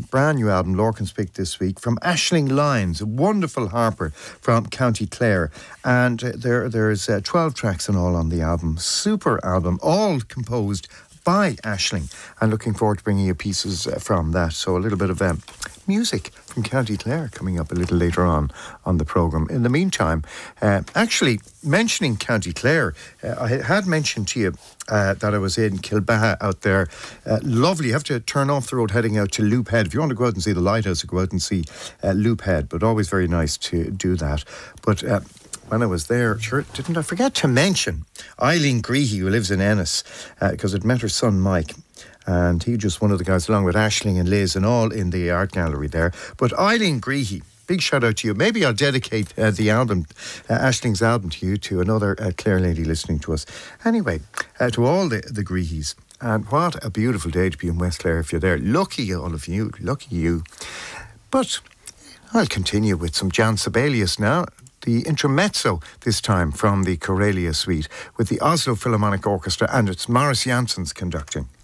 brand new album, Lorcan's Pick this week, from Aisling Lyons, a wonderful harper from County Clare. And there's 12 tracks in all on the album. Super album, all composed by Aisling. And looking forward to bringing you pieces from that. So a little bit of music from County Clare coming up a little later on the programme. In the meantime, actually mentioning County Clare, I had mentioned to you that I was in Kilbaha out there. Lovely. You have to turn off the road heading out to Loop Head. If you want to go out and see the lighthouse, go out and see Loop Head, but always very nice to do that. But when I was there, sure, didn't I forget to mention Eileen Greehey, who lives in Ennis, because I'd met her son Mike. And he just one of the guys, along with Aisling and Liz and all in the art gallery there. But Eileen Greehey, big shout out to you. Maybe I'll dedicate the album, Aisling's album, to you, to another Clare lady listening to us. Anyway, to all the Greeheys. And what a beautiful day to be in West Clare if you're there. Lucky all of you, lucky you. But I'll continue with some Jan Sibelius now. The intermezzo this time from the Corelia Suite with the Oslo Philharmonic Orchestra, and it's Morris Janssen's conducting.